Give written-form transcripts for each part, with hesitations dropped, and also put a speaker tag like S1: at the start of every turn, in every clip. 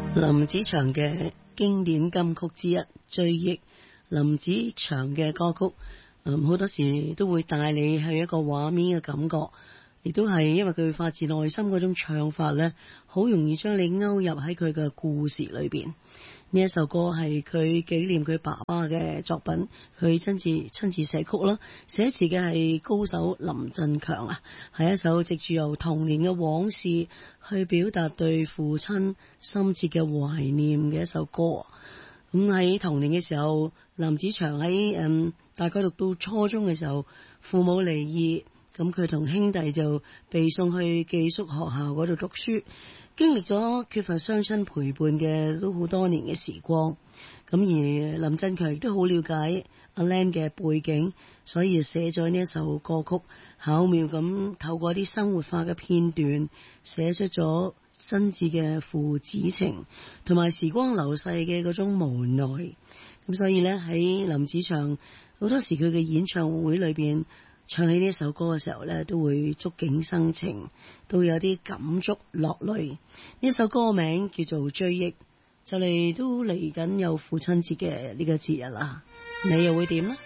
S1: 林子祥嘅經典金曲之一《追憶》，林子祥嘅歌曲，好多時都會帶你去一個畫面嘅感覺，亦都係因為佢發自內心嗰種唱法呢，好容易將你勾入喺佢嘅故事裏邊。呢一首歌係佢紀念佢爸爸嘅作品，佢親自寫曲啦，寫詞嘅係高手林振強啊，係一首藉住由童年嘅往事去表達對父親深切嘅懷念嘅一首歌。咁喺童年嘅時候，林子祥喺大概讀到初中嘅時候，父母離異，咁佢同兄弟就被送去寄宿學校嗰度讀書。經歷咗缺乏雙親陪伴嘅都好多年嘅時光，咁而林振強亦都好了解阿 Lam 嘅背景，所以寫咗呢一首歌曲，巧妙咁透過啲生活化嘅片段，寫出咗真摯嘅父子情，同埋時光流逝嘅嗰種無奈。咁所以呢，喺林子祥好多時佢嘅演唱會裏邊，唱起呢一首歌嘅時候呢，都會觸景生情，都有啲感觸落淚。呢首歌名叫做《追憶》，就嚟都嚟緊有父親節嘅呢個節日啦，你又會點呢？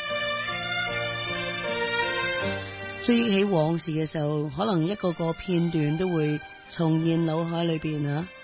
S1: 追憶起往事嘅時候，可能一個個片段都會重現腦海裏邊啊！